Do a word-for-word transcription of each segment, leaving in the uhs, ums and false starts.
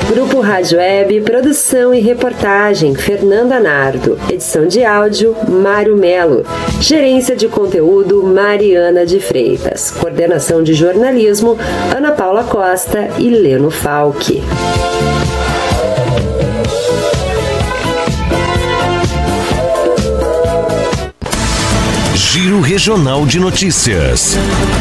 Grupo Rádio Web, produção e reportagem, Fernanda Nardo. Edição de áudio, Mário Melo. Gerência de conteúdo, Mariana de Freitas. Coordenação de jornalismo, Ana Paula Costa e Leno Falck. Giro Regional de Notícias.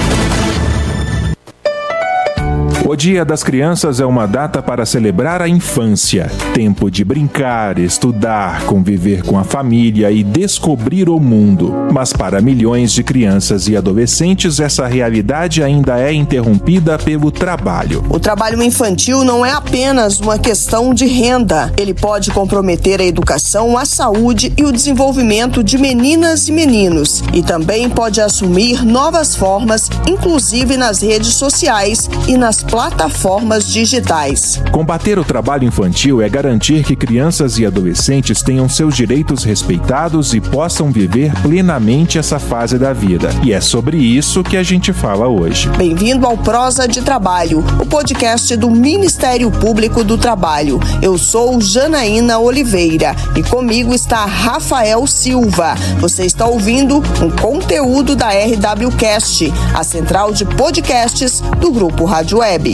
O Dia das Crianças é uma data para celebrar a infância, tempo de brincar, estudar, conviver com a família e descobrir o mundo. Mas para milhões de crianças e adolescentes, essa realidade ainda é interrompida pelo trabalho. O trabalho infantil não é apenas uma questão de renda. Ele pode comprometer a educação, a saúde e o desenvolvimento de meninas e meninos. E também pode assumir novas formas, inclusive nas redes sociais e nas plataformas digitais. Combater o trabalho infantil é garantir que crianças e adolescentes tenham seus direitos respeitados e possam viver plenamente essa fase da vida. E é sobre isso que a gente fala hoje. Bem-vindo ao Prosa de Trabalho, o podcast do Ministério Público do Trabalho. Eu sou Janaína Oliveira e comigo está Rafael Silva. Você está ouvindo um conteúdo da R W Cast, a central de podcasts do Grupo Rádio Web.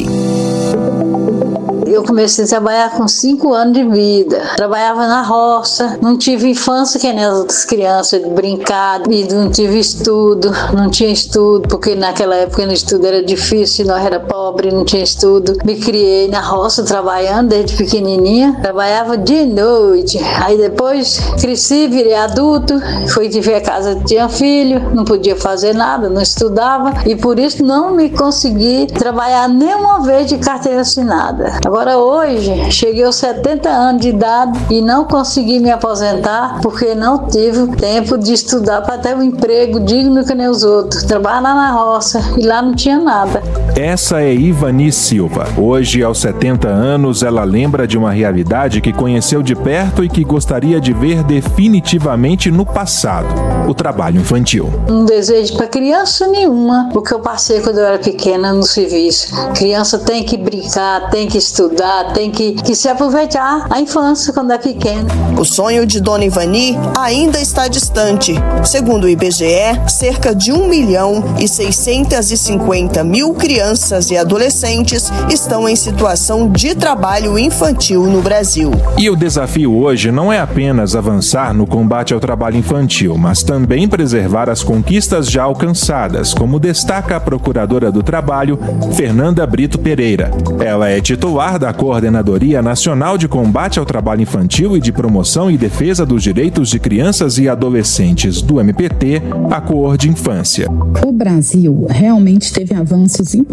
Eu comecei a trabalhar com cinco anos de vida. Trabalhava na roça, não tive infância que nem as outras crianças, de brincar, e não tive estudo, não tinha estudo, porque naquela época no estudo era difícil, nós era pobre, não tinha estudo. Me criei na roça trabalhando desde pequenininha, trabalhava dia e noite. Aí depois cresci, virei adulto, fui ver a casa, tinha filho, não podia fazer nada, não estudava, e por isso não me consegui trabalhar nenhuma vez de carteira assinada. Agora hoje, cheguei aos setenta anos de idade e não consegui me aposentar porque não tive tempo de estudar para ter um emprego digno que nem os outros. Trabalhar na roça e lá não tinha nada. Essa é Ivani Silva. Hoje, aos setenta anos, ela lembra de uma realidade que conheceu de perto e que gostaria de ver definitivamente no passado: o trabalho infantil. Não desejo para criança nenhuma o que eu passei quando eu era pequena no serviço. Criança tem que brincar, tem que estudar, tem que, que se aproveitar a infância quando é pequena. O sonho de Dona Ivani ainda está distante. Segundo o I B G E, cerca de um milhão e seiscentos e cinquenta mil crianças e adolescentes estão em situação de trabalho infantil no Brasil. E o desafio hoje não é apenas avançar no combate ao trabalho infantil, mas também preservar as conquistas já alcançadas, como destaca a Procuradora do Trabalho, Fernanda Brito Pereira. Ela é titular da Coordenadoria Nacional de Combate ao Trabalho Infantil e de Promoção e Defesa dos Direitos de Crianças e Adolescentes do M P T, a Coor de Infância. O Brasil realmente teve avanços importantes